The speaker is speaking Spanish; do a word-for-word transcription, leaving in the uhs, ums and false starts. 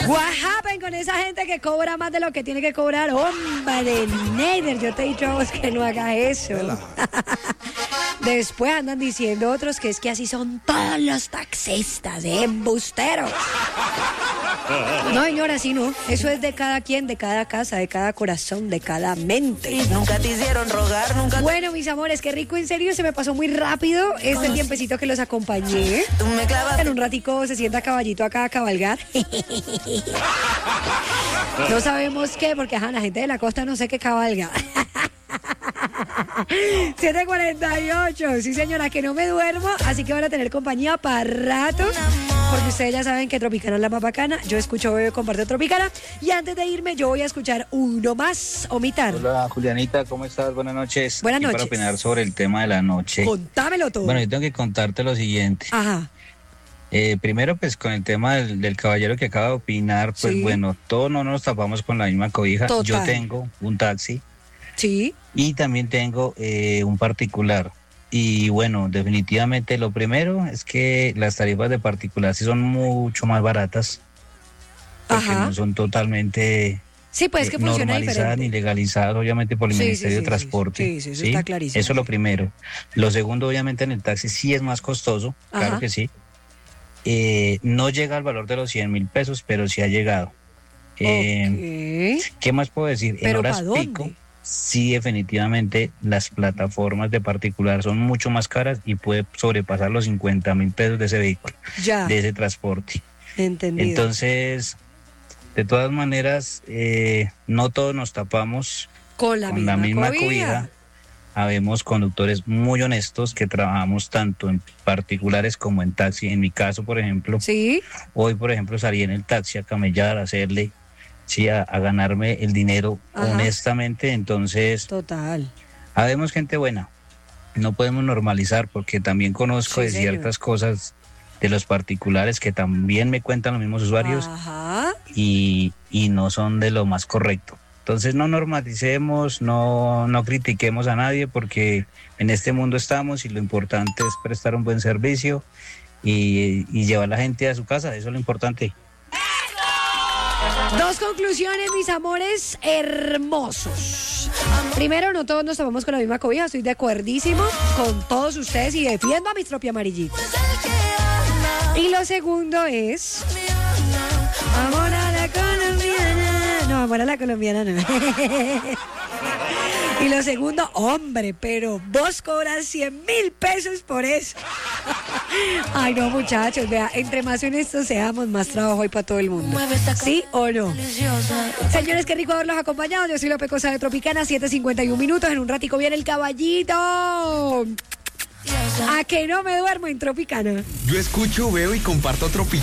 What happened con esa gente que cobra más de lo que tiene que cobrar? Hombre, Neider, yo te he dicho a vos que no hagas eso. Después andan diciendo otros que es que así son todos los taxistas, ¿eh? Embusteros. No, señora, así no. Eso es de cada quien, de cada casa, de cada corazón, de cada mente. Nunca te hicieron rogar, nunca. Bueno, mis amores, qué rico, en serio, se me pasó muy rápido este tiempecito que los acompañé. Tú me clavas. En un ratico se sienta caballito acá a cabalgar. No sabemos qué, porque ajá, la gente de la costa no sé qué cabalga. siete cuarenta y ocho, sí señora, que no me duermo, así que van a tener compañía para rato, porque ustedes ya saben que Tropicana es la más bacana. Yo escucho Bebé comparte Tropicana, y antes de irme yo voy a escuchar uno más, Omitar. Hola Julianita, ¿cómo estás? Buenas noches. Buenas Aquí noches. Para opinar sobre el tema de la noche. Contámelo todo. Bueno, yo tengo que contarte lo siguiente. Ajá. Eh, primero, pues con el tema del, del caballero que acaba de opinar, pues Sí. bueno, todos no nos tapamos con la misma cobija. Total. Yo tengo un taxi Sí. y también tengo eh, un particular. Y bueno, definitivamente lo primero es que las tarifas de particular sí son mucho más baratas, porque Ajá. no son totalmente Sí, pues es que eh, funciona normalizadas diferente. ni legalizadas, obviamente, por el Sí, sí, Ministerio sí, de Transporte. sí, sí, eso está clarísimo. Eso es lo primero. Lo segundo, obviamente, en el taxi sí es más costoso, Ajá. claro que sí. Eh, no llega al valor de los cien mil pesos, pero sí ha llegado. Eh, Ok. ¿Qué más puedo decir? En ¿Pero horas pa' dónde? pico, sí, definitivamente, las plataformas de particular son mucho más caras y puede sobrepasar los cincuenta mil pesos de ese vehículo, Ya, de ese transporte. entendido. Entonces, de todas maneras, eh, no todos nos tapamos con la con misma, la misma cobija. cobija. Habemos conductores muy honestos que trabajamos tanto en particulares como en taxi. En mi caso, por ejemplo, Sí, hoy, por ejemplo, salí en el taxi a camellar, a hacerle, sí, a, a ganarme el dinero Ajá. honestamente. Entonces, total. habemos gente buena. No podemos normalizar, porque también conozco Sí, de señor. ciertas cosas de los particulares que también me cuentan los mismos usuarios Ajá. y, y no son de lo más correcto. Entonces no normalicemos, no, no critiquemos a nadie, porque en este mundo estamos y lo importante es prestar un buen servicio y, y llevar a la gente a su casa, eso es lo importante. Dos conclusiones, mis amores hermosos. Primero, no todos nos tomamos con la misma cobija, estoy de acuerdísimo con todos ustedes y defiendo a mis tropi amarillitos. Y lo segundo es... Amor a la colombiana. No, amor a la colombiana no. Y lo segundo, hombre, pero vos cobras cien mil pesos por eso. Ay, no, muchachos, vea, entre más honestos seamos, más trabajo hay para todo el mundo. ¿Sí o no? Señores, qué rico haberlos acompañado. Yo soy López Cosa de Tropicana, siete cincuenta y un minutos. En un ratico viene el caballito. A que no me duermo en Tropicana. Yo escucho, veo y comparto Tropicana.